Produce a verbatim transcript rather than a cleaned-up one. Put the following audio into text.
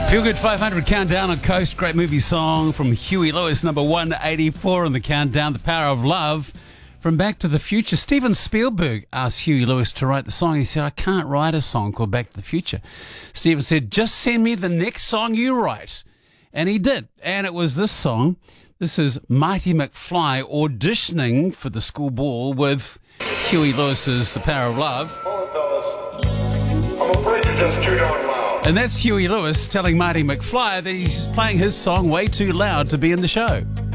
Feel Good five hundred Countdown on Coast. Great movie song from Huey Lewis, number one eighty-four on the countdown. The Power of Love from Back to the Future. Steven Spielberg asked Huey Lewis to write the song. He said, I can't write a song called Back to the Future. Steven said, just send me the next song you write. And he did. And it was this song. This is Marty McFly auditioning for the school ball with Huey Lewis's The Power of Love. I'm afraid you're just too darn loud. And that's Huey Lewis telling Marty McFly that he's just playing his song way too loud to be in the show.